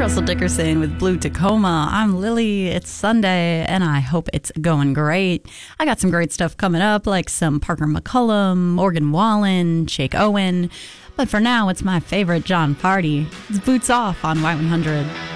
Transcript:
Russell Dickerson with Blue Tacoma. I'm Lily. It's Sunday, and I hope it's going great. I got some great stuff coming up, like some Parker McCullum, Morgan Wallen, Jake Owen. But for now, it's my favorite John Party. It's Boots Off on Y100.